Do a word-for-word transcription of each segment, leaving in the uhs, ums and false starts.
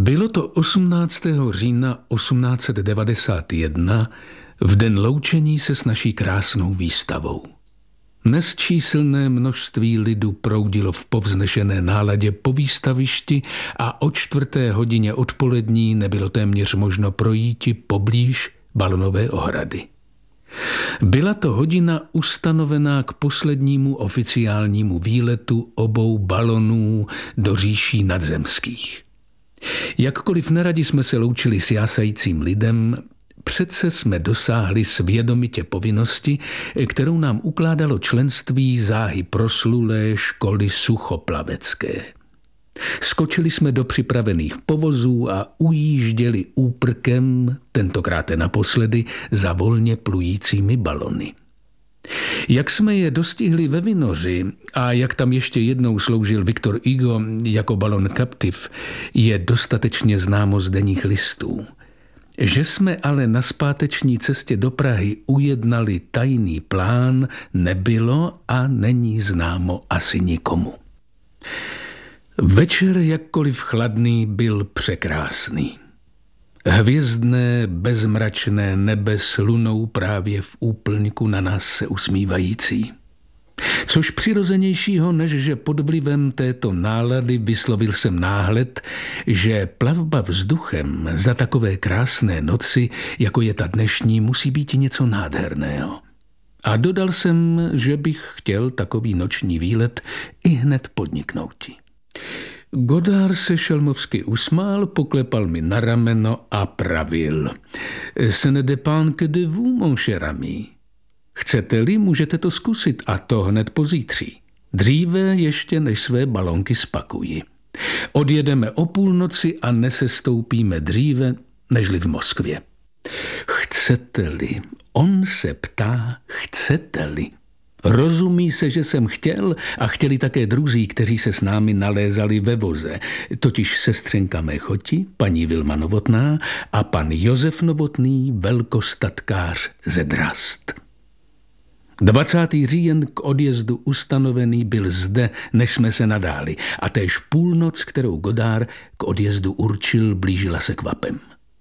Bylo to osmnáctého října osmnáct set devadesát jedna, v den loučení se s naší krásnou výstavou. Nesčíslné množství lidu proudilo v povznešené náladě po výstavišti a o čtvrté hodině odpolední nebylo téměř možno projíti poblíž balonové ohrady. Byla to hodina ustanovená k poslednímu oficiálnímu výletu obou balonů do říší nadzemských. Jakkoliv neradi jsme se loučili s jásajícím lidem, přece jsme dosáhli svědomitě povinnosti, kterou nám ukládalo členství záhy proslulé školy suchoplavecké. Skočili jsme do připravených povozů a ujížděli úprkem, tentokrát naposledy, za volně plujícími balony. Jak jsme je dostihli ve Vinoři a jak tam ještě jednou sloužil Victor Hugo jako balon Captive, je dostatečně známo z denních listů. Že jsme ale na zpáteční cestě do Prahy ujednali tajný plán, nebylo a není známo asi nikomu. Večer, jakkoliv chladný, byl překrásný. Hvězdné, bezmračné nebe s lunou právě v úplňku na nás se usmívající. Což přirozenějšího, než že pod vlivem této nálady vyslovil jsem náhled, že plavba vzduchem za takové krásné noci, jako je ta dnešní, musí být něco nádherného. A dodal jsem, že bych chtěl takový noční výlet i hned podniknouti. Godard se šelmovsky usmál, poklepal mi na rameno a pravil. Ce ne dépend que de vous, mon cher ami. Chcete-li, můžete to zkusit a to hned pozítří. Dříve ještě než své balonky spakuji. Odjedeme o půlnoci a nesestoupíme dříve, nežli v Moskvě. Chcete-li? On se ptá, chcete-li? Rozumí se, že jsem chtěl a chtěli také druzí, kteří se s námi nalézali ve voze, totiž sestřenka mé choti, paní Vilma Novotná a pan Josef Novotný, velkostatkář ze Drast. dvacátého října k odjezdu ustanovený byl zde, než jsme se nadáli, a též půlnoc, kterou Godard k odjezdu určil, blížila se kvapem.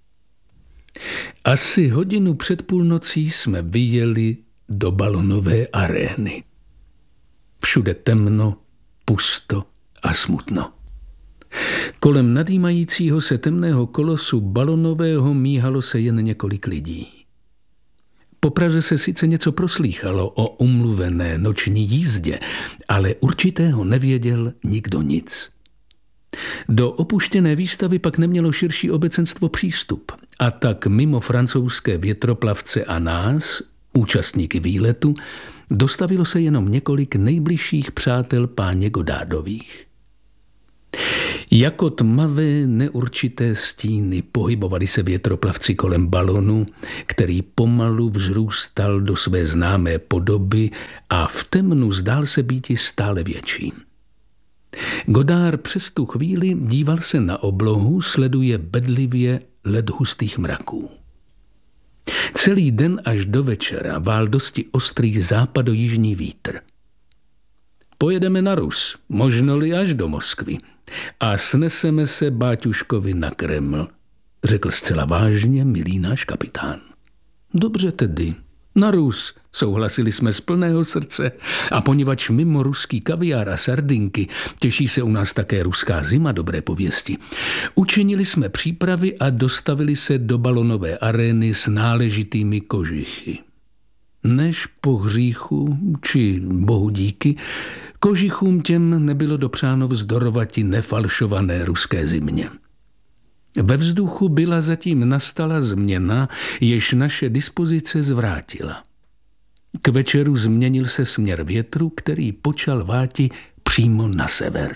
Asi hodinu před půlnocí jsme vyjeli do balonové arény. Všude temno, pusto a smutno. Kolem nadýmajícího se temného kolosu balonového míhalo se jen několik lidí. Po Praze se sice něco proslýchalo o umluvené noční jízdě, ale určitého nevěděl nikdo nic. Do opuštěné výstavy pak nemělo širší obecenstvo přístup a tak mimo francouzské větroplavce a nás, účastníky výletu, dostavilo se jenom několik nejbližších přátel páně Godardových. Jako tmavé neurčité stíny pohybovali se větroplavci kolem balonu, který pomalu vzrůstal do své známé podoby a v temnu zdál se býti stále větším. Godard přes tu chvíli díval se na oblohu, sleduje bedlivě led hustých mraků. Celý den až do večera vál dosti ostrý západojižní vítr. Pojedeme na Rus, možno-li až do Moskvy, a sneseme se báťuškovi na Kreml, řekl zcela vážně milý náš kapitán. Dobře tedy, na Rus, souhlasili jsme z plného srdce, a poněvadž mimo ruský kaviár a sardinky těší se u nás také ruská zima dobré pověsti, učinili jsme přípravy a dostavili se do balonové arény s náležitými kožichy. Než po hříchu, či bohu díky, kožichům těm nebylo dopřáno vzdorovati nefalšované ruské zimě. Ve vzduchu byla zatím nastala změna, jež naše dispozice zvrátila. K večeru změnil se směr větru, který počal váti přímo na sever.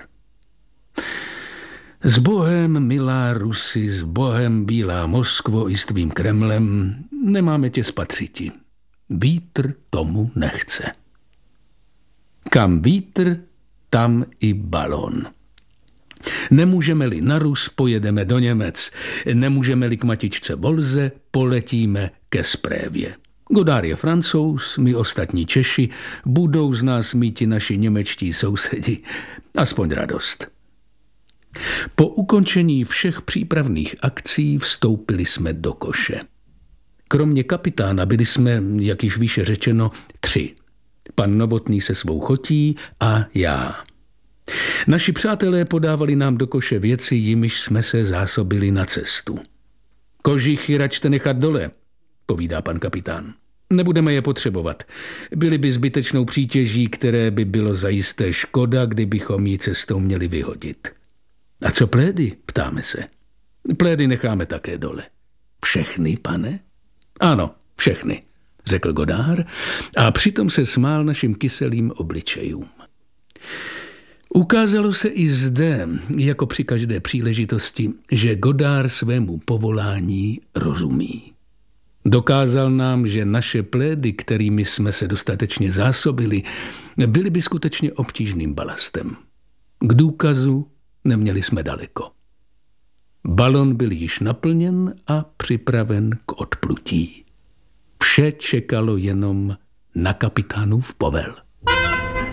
S Bohem, milá Rusy, s Bohem, bílá Moskvo i s tvým Kremlem, nemáme tě spatřiti. Vítr tomu nechce. Kam vítr, tam i balon. Nemůžeme-li na Rus, pojedeme do Němec. Nemůžeme-li k matičce Volze, poletíme ke Sprévě. Godard je Francouz, my ostatní Češi, budou z nás míti naši němečtí sousedi. Aspoň radost. Po ukončení všech přípravných akcí vstoupili jsme do koše. Kromě kapitána byli jsme, jak již výše řečeno, tři. Pan Novotný se svou chotí a já. Naši přátelé podávali nám do koše věci, jimiž jsme se zásobili na cestu. Kožichy račte nechat dole, povídá pan kapitán. Nebudeme je potřebovat. Byly by zbytečnou přítěží, které by bylo zajisté škoda, kdybychom ji cestou měli vyhodit. A co plédy, ptáme se. Plédy necháme také dole. Všechny, pane? Ano, všechny, řekl Godard a přitom se smál našim kyselým obličejům. Ukázalo se i zde, jako při každé příležitosti, že Godard svému povolání rozumí. Dokázal nám, že naše plédy, kterými jsme se dostatečně zásobili, byly by skutečně obtížným balastem. K důkazu neměli jsme daleko. Balon byl již naplněn a připraven k odplutí. Vše čekalo jenom na kapitánův povel.